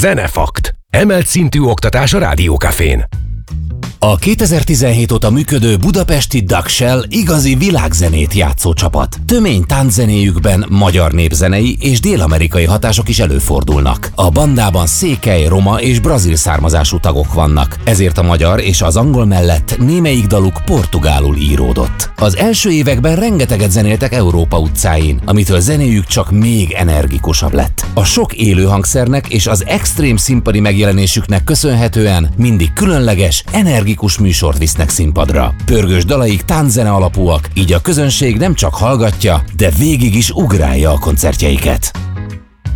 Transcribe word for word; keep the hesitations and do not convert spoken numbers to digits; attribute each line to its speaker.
Speaker 1: Zenefakt. Emelt szintű oktatás a Rádiókafén.
Speaker 2: A kétezer-tizenhét óta működő budapesti Dagshell igazi világzenét játszó csapat. Tömény tánczenéjükben magyar népzenei és dél-amerikai hatások is előfordulnak. A bandában székely, roma és brazil származású tagok vannak, ezért a magyar és az angol mellett némelyik daluk portugálul íródott. Az első években rengeteget zenéltek Európa utcáin, amitől zenéjük csak még energikusabb lett. A sok élő hangszernek és az extrém színpadi megjelenésüknek köszönhetően mindig különleges, energikus műsort visznek színpadra. Pörgős dalaik tánczene alapúak, így a közönség nem csak hallgatja, de végig is ugrálja a koncertjeiket.